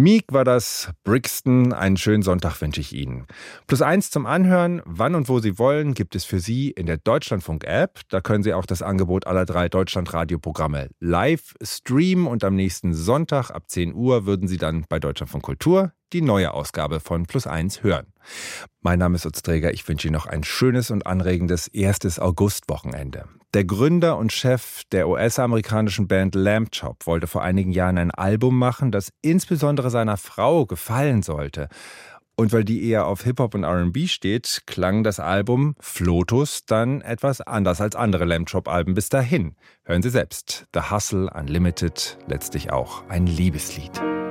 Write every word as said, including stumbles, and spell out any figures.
Meek war das, Brixton, einen schönen Sonntag wünsche ich Ihnen. Plus eins zum Anhören, wann und wo Sie wollen, gibt es für Sie in der Deutschlandfunk-App. Da können Sie auch das Angebot aller drei Deutschlandradio-Programme live streamen und am nächsten Sonntag ab zehn Uhr würden Sie dann bei Deutschlandfunk Kultur die neue Ausgabe von Plus eins hören. Mein Name ist Utz Träger, ich wünsche Ihnen noch ein schönes und anregendes erstes Augustwochenende. Der Gründer und Chef der U S-amerikanischen Band Lamb Chop wollte vor einigen Jahren ein Album machen, das insbesondere seiner Frau gefallen sollte. Und weil die eher auf Hip-Hop und R and B steht, klang das Album Flotus dann etwas anders als andere Lamb Chop-Alben bis dahin. Hören Sie selbst, The Hustle Unlimited, letztlich auch ein Liebeslied.